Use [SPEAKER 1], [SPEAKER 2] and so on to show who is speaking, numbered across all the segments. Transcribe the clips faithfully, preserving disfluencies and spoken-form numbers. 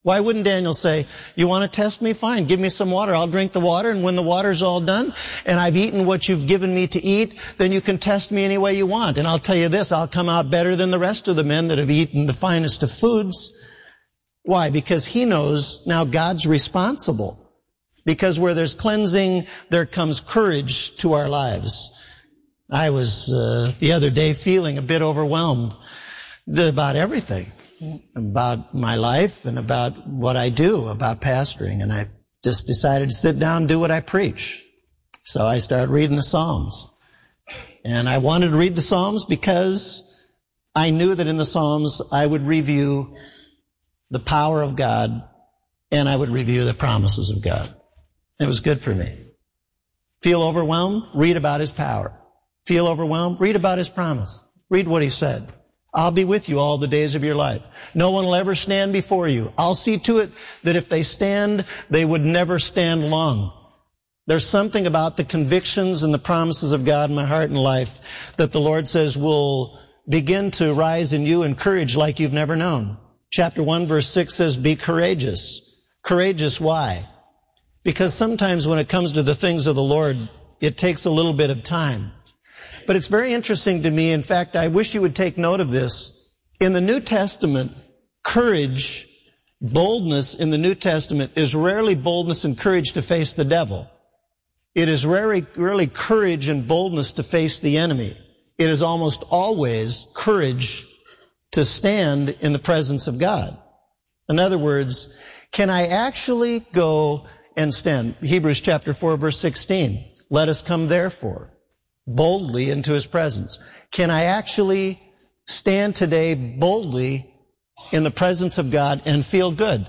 [SPEAKER 1] Why wouldn't Daniel say, you want to test me? Fine, give me some water. I'll drink the water, and when the water's all done, and I've eaten what you've given me to eat, then you can test me any way you want. And I'll tell you this, I'll come out better than the rest of the men that have eaten the finest of foods. Why? Because he knows now God's responsible. Because where there's cleansing, there comes courage to our lives. I was uh, the other day feeling a bit overwhelmed about everything. About my life and about what I do, about pastoring. And I just decided to sit down and do what I preach. So I started reading the Psalms. And I wanted to read the Psalms because I knew that in the Psalms I would review the power of God and I would review the promises of God. It was good for me. Feel overwhelmed? Read about His power. Feel overwhelmed? Read about His promise. Read what He said. I'll be with you all the days of your life. No one will ever stand before you. I'll see to it that if they stand, they would never stand long. There's something about the convictions and the promises of God in my heart and life that the Lord says will begin to rise in you in courage like you've never known. Chapter one, verse six says, be courageous. Courageous, why? Because sometimes when it comes to the things of the Lord, it takes a little bit of time. But it's very interesting to me. In fact, I wish you would take note of this. In the New Testament, courage, boldness in the New Testament is rarely boldness and courage to face the devil. It is rarely, rarely courage and boldness to face the enemy. It is almost always courage to stand in the presence of God. In other words, can I actually go and stand? Hebrews chapter four, verse sixteen. Let us come therefore boldly into His presence. Can I actually stand today boldly in the presence of God and feel good?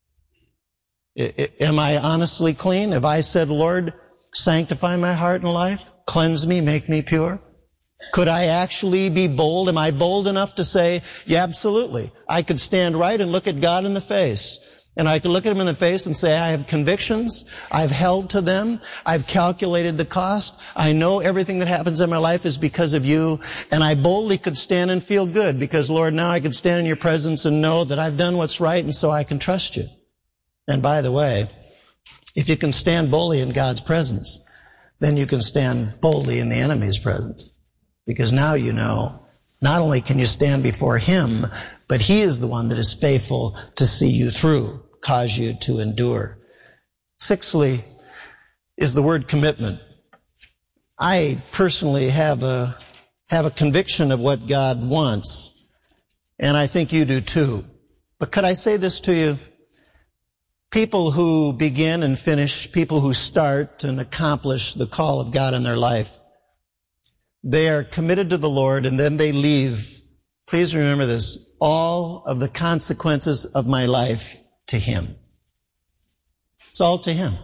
[SPEAKER 1] I, I, am I honestly clean? Have I said, Lord, sanctify my heart and life, cleanse me, make me pure? Could I actually be bold? Am I bold enough to say, yeah, absolutely. I could stand right and look at God in the face. And I could look at Him in the face and say, I have convictions. I've held to them. I've calculated the cost. I know everything that happens in my life is because of You. And I boldly could stand and feel good because, Lord, now I can stand in Your presence and know that I've done what's right, and so I can trust You. And by the way, if you can stand boldly in God's presence, then you can stand boldly in the enemy's presence. Because now you know, not only can you stand before Him, but He is the one that is faithful to see you through, cause you to endure. Sixthly is the word commitment. I personally have a, have a conviction of what God wants, and I think you do too. But could I say this to you? People who begin and finish, people who start and accomplish the call of God in their life, they are committed to the Lord and then they leave. Please remember this, all of the consequences of my life to Him. It's all to Him.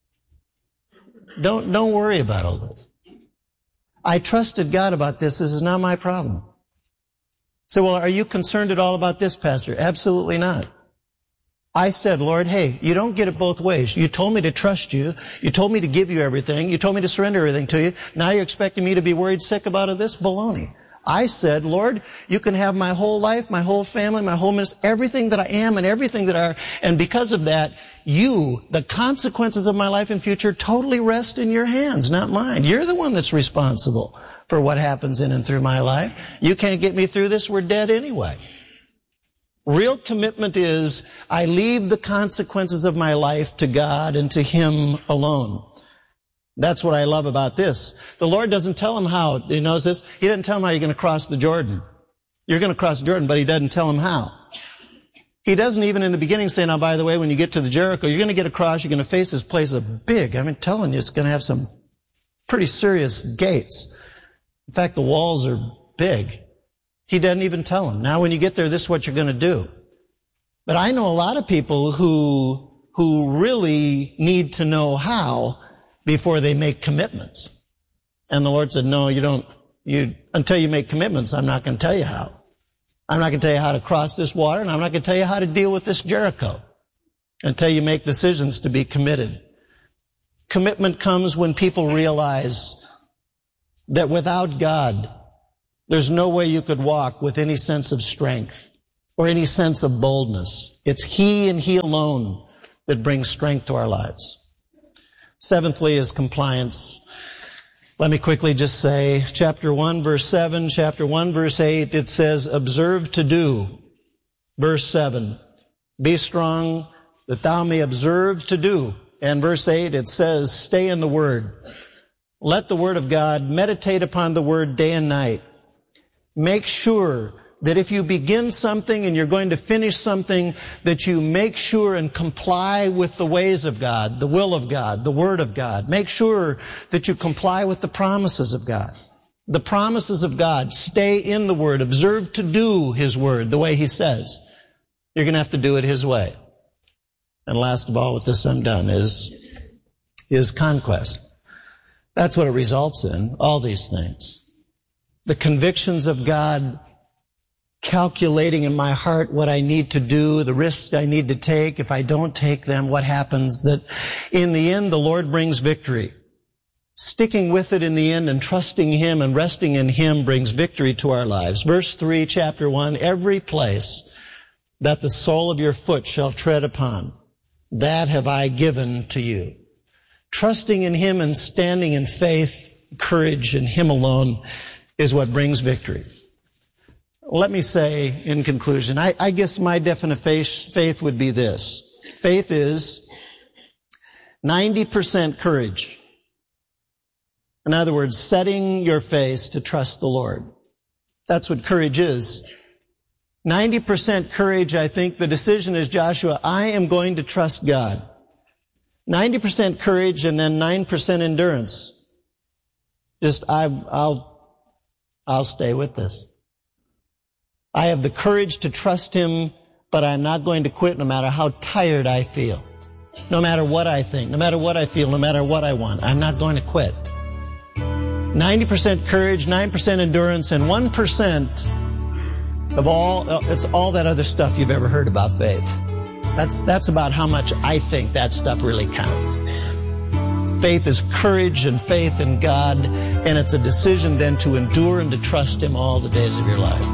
[SPEAKER 1] Don't, don't worry about all this. I trusted God about this. This is not my problem. So, well, are you concerned at all about this, Pastor? Absolutely not. I said, Lord, hey, you don't get it both ways. You told me to trust You. You told me to give You everything. You told me to surrender everything to You. Now you're expecting me to be worried sick about this? Baloney. I said, Lord, You can have my whole life, my whole family, my whole ministry, everything that I am and everything that I are. And because of that, You, the consequences of my life and future, totally rest in Your hands, not mine. You're the one that's responsible for what happens in and through my life. You can't get me through this. We're dead anyway. Real commitment is I leave the consequences of my life to God and to Him alone. That's what I love about this. The Lord doesn't tell him how. He knows this. He doesn't tell him how you're going to cross the Jordan. You're going to cross Jordan, but He doesn't tell him how. He doesn't even in the beginning say, now, by the way, when you get to the Jericho, you're going to get across, you're going to face this place of big. I'm telling you, it's going to have some pretty serious gates. In fact, the walls are big. He doesn't even tell him. Now, when you get there, this is what you're going to do. But I know a lot of people who, who really need to know how before they make commitments. And the Lord said, no, you don't, you, until you make commitments, I'm not going to tell you how. I'm not going to tell you how to cross this water, and I'm not going to tell you how to deal with this Jericho until you make decisions to be committed. Commitment comes when people realize that without God, there's no way you could walk with any sense of strength. or any sense of boldness. It's He and He alone that brings strength to our lives. Seventhly is compliance. Let me quickly just say, chapter one, verse seven, chapter one, verse eight, it says, observe to do. Verse seven, be strong that thou may observe to do. And verse eight, it says, stay in the Word. Let the Word of God, meditate upon the Word day and night. Make sure that if you begin something and you're going to finish something, that you make sure and comply with the ways of God, the will of God, the Word of God. Make sure that you comply with the promises of God. The promises of God. Stay in the Word. Observe to do His Word the way He says. You're going to have to do it His way. And last of all, with this I'm done, is, is conquest. That's what it results in, all these things. The convictions of God calculating in my heart what I need to do, the risks I need to take. If I don't take them, what happens? That in the end, the Lord brings victory. Sticking with it in the end and trusting Him and resting in Him brings victory to our lives. Verse three, chapter one, every place that the sole of your foot shall tread upon, that have I given to you. Trusting in Him and standing in faith, courage in Him alone is what brings victory. Let me say in conclusion, I, I guess my definition of faith, faith would be this. Faith is ninety percent courage. In other words, setting your face to trust the Lord. That's what courage is. ninety percent courage, I think the decision is, Joshua, I am going to trust God. ninety percent courage and then nine percent endurance. Just, I, I'll, I'll stay with this. I have the courage to trust Him, but I'm not going to quit no matter how tired I feel. No matter what I think, no matter what I feel, no matter what I want. I'm not going to quit. ninety percent courage, nine percent endurance, and one percent of all, it's all that other stuff you've ever heard about faith. That's, that's about how much I think that stuff really counts. Faith is courage and faith in God, and it's a decision then to endure and to trust Him all the days of your life.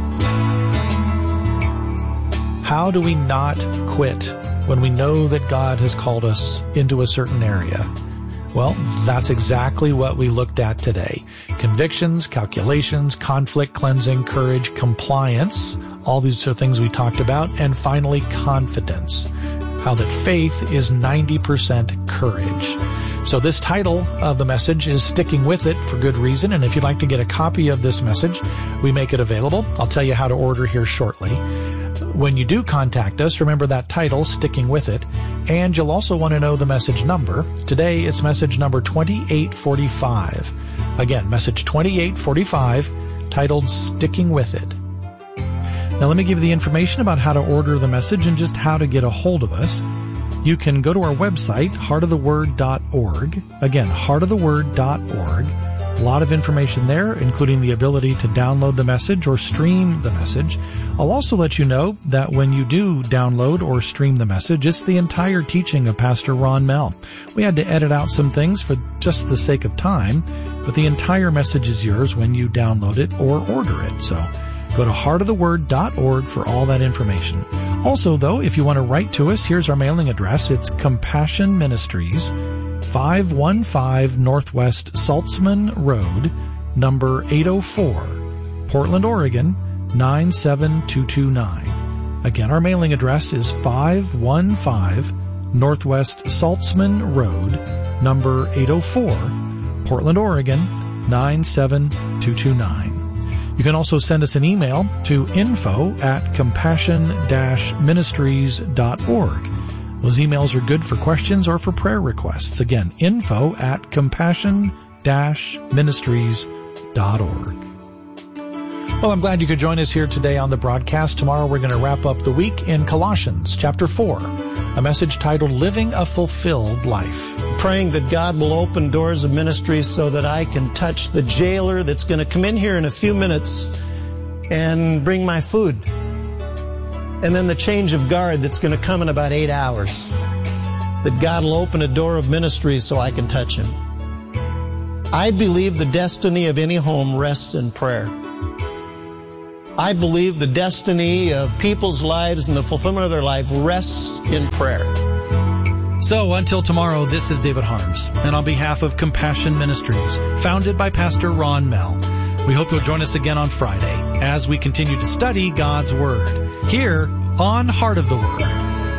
[SPEAKER 2] How do we not quit when we know that God has called us into a certain area? Well, that's exactly what we looked at today. Convictions, calculations, conflict cleansing, courage, compliance. All these are things we talked about. And finally, confidence. How that faith is ninety percent courage. So this title of the message is Sticking With It for Good Reason. And if you'd like to get a copy of this message, we make it available. I'll tell you how to order here shortly. When you do contact us, remember that title, Sticking With It, and you'll also want to know the message number. Today, it's message number twenty-eight forty-five. Again, message twenty-eight forty-five, titled Sticking With It. Now, let me give you the information about how to order the message and just how to get a hold of us. You can go to our website, heart of the word dot org. Again, heart of the word dot org. A lot of information there, including the ability to download the message or stream the message. I'll also let you know that when you do download or stream the message, it's the entire teaching of Pastor Ron Mell. We had to edit out some things for just the sake of time, but the entire message is yours when you download it or order it. So go to heart of the word dot org for all that information. Also, though, if you want to write to us, here's our mailing address. It's Compassion Ministries, five one five Northwest Saltzman Road, number eight oh four, Portland, Oregon, nine seven two two nine. Again, our mailing address is five one five Northwest Saltzman Road, number eight oh four, Portland, Oregon, nine seven two two nine. You can also send us an email to info at compassion dash ministries dot org. Those emails are good for questions or for prayer requests. Again, info at compassion dash ministries dot org. Well, I'm glad you could join us here today on the broadcast. Tomorrow we're going to wrap up the week in Colossians chapter four, a message titled Living a Fulfilled Life.
[SPEAKER 1] Praying that God will open doors of ministry so that I can touch the jailer that's going to come in here in a few minutes and bring my food. And then the change of guard that's going to come in about eight hours. That God will open a door of ministry so I can touch him. I believe the destiny of any home rests in prayer. I believe the destiny of people's lives and the fulfillment of their life rests in prayer.
[SPEAKER 2] So until tomorrow, this is David Harms, and on behalf of Compassion Ministries, founded by Pastor Ron Mell, we hope you'll join us again on Friday as we continue to study God's Word here on Heart of the Word.